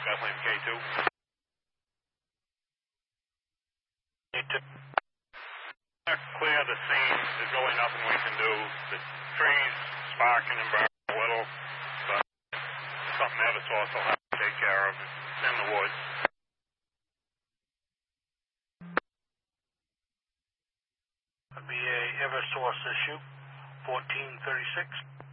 Kathleen K2. K2. Clear the scene. There's really nothing we can do. The trees sparking and burning a little, but something Eversource will have to take care of. It's in the woods. That'd be a Eversource issue, 1436.